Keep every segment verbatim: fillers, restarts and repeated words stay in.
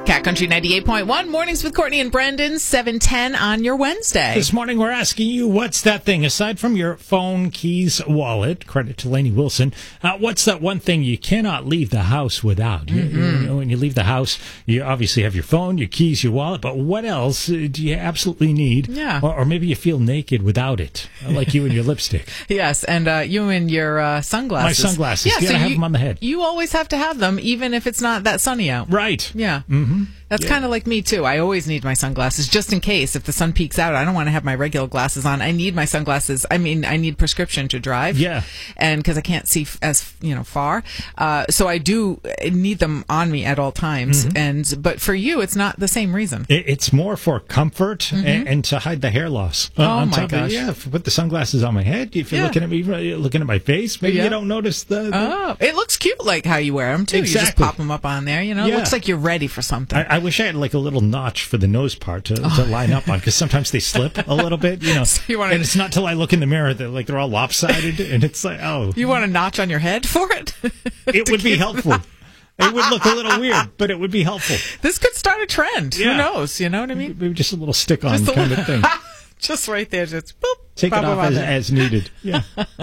Cat Country ninety-eight point one, mornings with Courtney and Brendan, seven ten on your Wednesday. This morning we're asking you, what's that thing, aside from your phone, keys, wallet, credit to Lainey Wilson, uh, what's that one thing you cannot leave the house without? Mm-hmm. you, you know, when you leave the house, you obviously have your phone, your keys, your wallet, but what else uh, do you absolutely need? Yeah. Or, or maybe you feel naked without it, like you and your lipstick. Yes, and uh, you and your uh, sunglasses. My sunglasses, yeah, you gotta so have you, them on the head. You always have to have them, even if it's not that sunny out. Right. Yeah. Mm-hmm. That's yeah. kind of like me, too. I always need my sunglasses, just in case. If the sun peeks out, I don't want to have my regular glasses on. I need my sunglasses. I mean, I need prescription to drive. Yeah. And because I can't see f- as, you know, far. Uh, so I do need them on me at all times. Mm-hmm. And But for you, it's not the same reason. It, it's more for comfort mm-hmm. and, and to hide the hair loss. Uh, oh, on my top gosh. Of, yeah, if you put the sunglasses on my head, if you're yeah. looking at me, you're looking at my face, maybe yeah. you don't notice the, the... Oh, it looks cute like how you wear them, too. Exactly. You just pop them up on there, you know? Yeah. It looks like you're ready for something. I, I wish I had like a little notch for the nose part to, oh. to line up on, because sometimes they slip a little bit, you know. So you wanna, and it's not till I look in the mirror that like they're all lopsided, and it's like, oh. You want a notch on your head for it? It would be helpful. It would look a little weird, but it would be helpful. This could start a trend. Yeah. Who knows? You know what I mean? Maybe just a little stick-on Just kind li- of thing. Just right there, just boop. Take it off as, as needed. Yeah.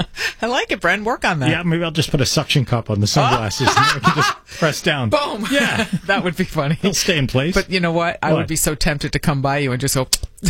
I like it, Bren. Work on that. Yeah, maybe I'll just put a suction cup on the sunglasses and I can just press down. Boom. Yeah. That would be funny. They'll stay in place. But you know what? I what? would be so tempted to come by you and just go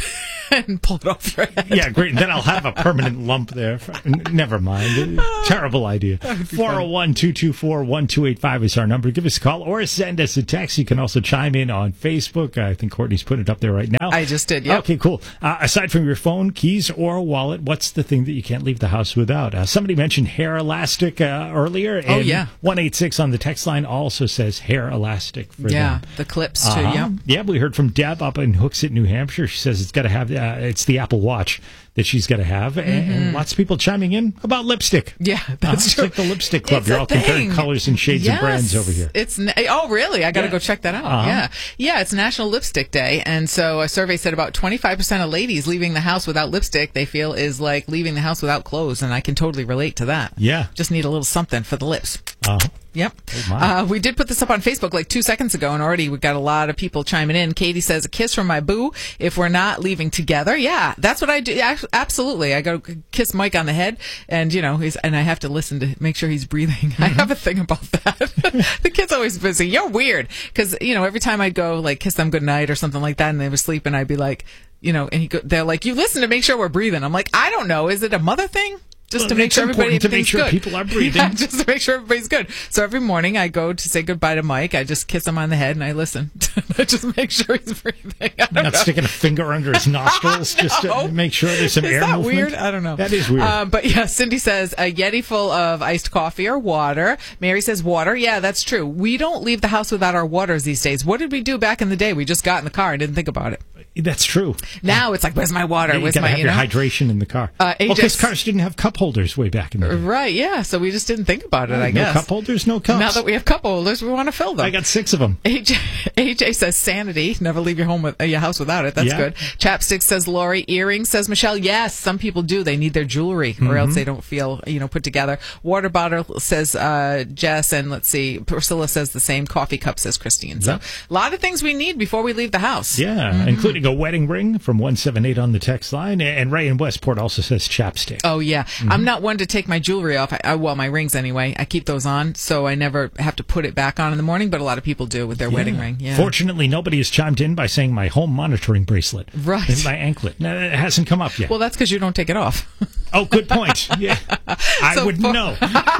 and pull it off your head. Yeah, great. And then I'll have a permanent lump there. N- Never mind. Terrible idea. four oh one, two two four, one two eight five is our number. Give us a call or send us a text. You can also chime in on Facebook. I think Courtney's put it up there right now. I just did, yeah. Okay, cool. Uh, aside from your phone, keys, or wallet, what's the thing that you can't leave the house without? Uh, somebody mentioned hair elastic uh, earlier. And oh, yeah. one eight six on the text line also says hair elastic for yeah, them. the clips, too, uh-huh. yeah. Yeah, we heard from Deb up in Hooksett, New Hampshire. She says it's got to have, uh, it's the Apple Watch that she's got to have. Mm-hmm. And, and lots of people chiming in about lipstick. Yeah, that's uh, true. It's like the lipstick club. It's You're all thing. comparing colors and shades yes. and brands over here. It's Oh, really? I got to yeah. go check that out. Uh-huh. Yeah. Yeah, it's National Lipstick Day. And so a survey said about twenty-five percent of ladies leaving the house without lipstick, they feel is like leaving the house without clothes. And I can totally relate to that. Yeah. Just need a little something for the lips. Uh-huh. Yep. Oh uh, we did put this up on Facebook like two seconds ago, and already we got a lot of people chiming in. Katie says, a kiss from my boo if we're not leaving together. Yeah, that's what I do. Absolutely. I go kiss Mike on the head, and, you know, he's, and I have to listen to make sure he's breathing. Mm-hmm. I have a thing about that. The kid's always busy. You're weird. Because, you know, every time I'd go, like, kiss them goodnight or something like that, and they were sleeping, I'd be like, you know, and he go, they're like, you listen to make sure we're breathing. I'm like, I don't know. Is it a mother thing? Just well, to make sure everybody to make sure good. people are breathing. Yeah, just to make sure everybody's good. So every morning I go to say goodbye to Mike. I just kiss him on the head and I listen. I just make sure he's breathing. I don't Not know. sticking a finger under his nostrils just to make sure there's some is air that movement. Weird? I don't know. That is weird. Uh, but yeah, Cindy says a Yeti full of iced coffee or water. Mary says water. Yeah, that's true. We don't leave the house without our waters these days. What did we do back in the day? We just got in the car and didn't think about it. That's true. Now it's like, where's my water? Yeah, you where's gotta my have you your know? hydration in the car? Uh, well, because cars didn't have cup holders way back in the day. Right, yeah. So we just didn't think about it, right, I guess. No cup holders, no cups. Now that we have cup holders, we want to fill them. I got six of them. A J, A J says sanity. Never leave your home with uh, your house without it. That's yeah. good. Chapstick says Lori. Earrings says Michelle. Yes, some people do. They need their jewelry, mm-hmm. or else they don't feel you know put together. Water bottle says uh, Jess, and let's see, Priscilla says the same. Coffee cup says Christine. So yep. a lot of things we need before we leave the house. Yeah, mm-hmm. including a wedding ring from one seven eight on the text line, and Ray in Westport also says chapstick. Oh yeah, mm-hmm. I'm not one to take my jewelry off. I, I, well, my rings anyway. I keep those on, so I never have to put it back on in the morning. But a lot of people do with their yeah. wedding ring. Yeah. Fortunately, nobody has chimed in by saying my home monitoring bracelet, right? And my anklet. No, it hasn't come up yet. Well, that's because you don't take it off. Oh, good point. Yeah, I so would for, know.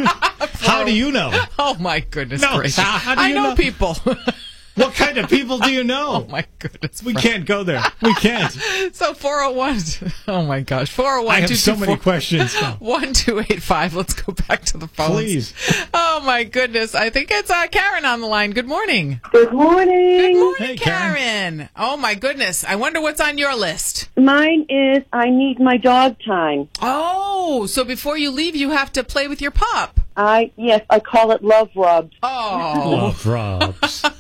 How do you know? Oh my goodness no, gracious! How, how do I you know, know people. What kind of people do you know? Oh, my goodness. We can't go there. We can't. So, four oh one. Oh, my gosh. four oh one. I have so many questions. one two eight five. Let's go back to the phones. Please. Oh, my goodness. I think it's uh, Karen on the line. Good morning. Good morning. Good morning, hey, Karen. Karen. Oh, my goodness. I wonder what's on your list. Mine is I need my dog time. Oh, so before you leave, you have to play with your pup. I, yes, I call it love rubs. Oh. Love rubs.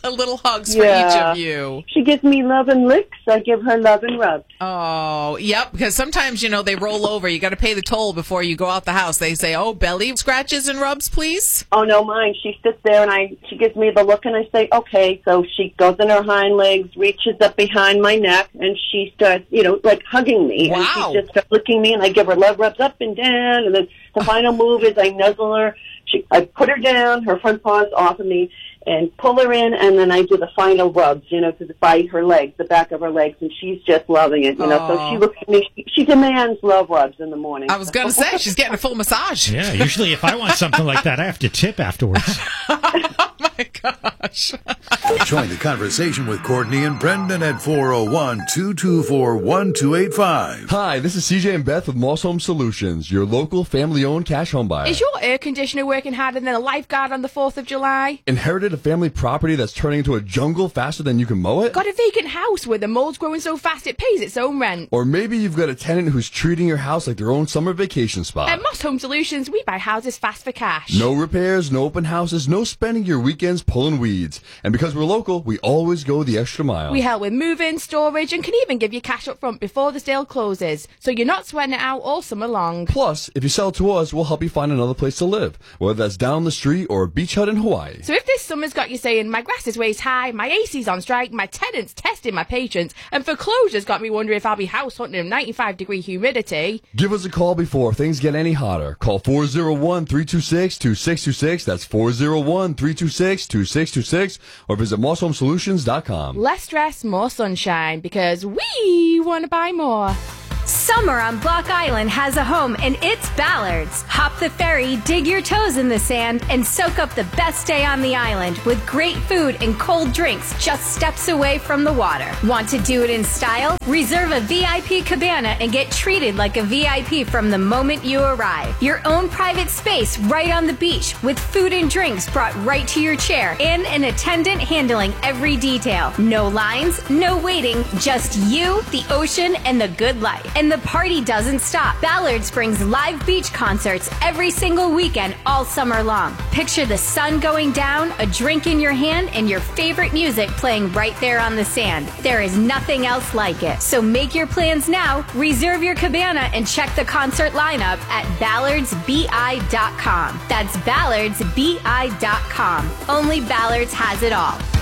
Little hugs for Yeah. each of you. She gives me love and licks. I give her love and rubs. Oh, yep. Because sometimes, you know, they roll over. You got to pay the toll before you go out the house. They say, oh, belly scratches and rubs, please. Oh, no, mine. She sits there and I. She gives me the look and I say, okay. So she goes in her hind legs, reaches up behind my neck, and she starts, you know, like hugging me. Wow. And she just starts licking me and I give her love rubs up and down. And then the final move is I nuzzle her. She, I put her down, her front paws off of me, and pull her in, and then I do the final rubs, you know, to by her legs, the back of her legs, and she's just loving it, you know. Aww. So she looks at me, she, she demands love rubs in the morning. I was going to say, she's getting a full massage. Yeah, usually if I want something like that, I have to tip afterwards. Oh, my gosh. Join the conversation with Courtney and Brendan at four oh one, two two four, one two eight five. Hi, this is C J and Beth with Moss Home Solutions, your local family-owned cash home buyer. Is your air conditioner working harder than a lifeguard on the fourth of July? Inherited a family property that's turning into a jungle faster than you can mow it? Got a vacant house where the mold's growing so fast it pays its own rent? Or maybe you've got a tenant who's treating your house like their own summer vacation spot. At Moss Home Solutions, we buy houses fast for cash. No repairs, no open houses, no spending your weekends pulling weeds. And because we're local, we always go the extra mile. We help with move-in, storage, and can even give you cash up front before the sale closes, so you're not sweating it out all summer long. Plus, if you sell to us, we'll help you find another place to live, whether that's down the street or a beach hut in Hawaii. So if this summer's got you saying, my grass is waist high, my A C's on strike, my tenant's testing my patience, and foreclosure's got me wondering if I'll be house hunting in ninety-five degree humidity. Give us a call before things get any hotter. Call four oh one, three two six, two six two six. That's four oh one, three two six, two six two six. Or visit moss home solutions dot com. Less stress, more sunshine, because we want to buy more. Summer on Block Island has a home, and it's Ballard's. Hop the ferry, dig your toes in the sand, and soak up the best day on the island with great food and cold drinks just steps away from the water. Want to do it in style? Reserve a V I P cabana and get treated like a V I P from the moment you arrive. Your own private space right on the beach with food and drinks brought right to your chair and an attendant handling every detail. No lines, no waiting, just you, the ocean, and the good life. And the party doesn't stop. Ballard's brings live beach concerts every single weekend all summer long. Picture the sun going down, a drink in your hand, and your favorite music playing right there on the sand. There is nothing else like it. So make your plans now, reserve your cabana, and check the concert lineup at ballards b i dot com. That's ballards b i dot com. Only Ballard's has it all.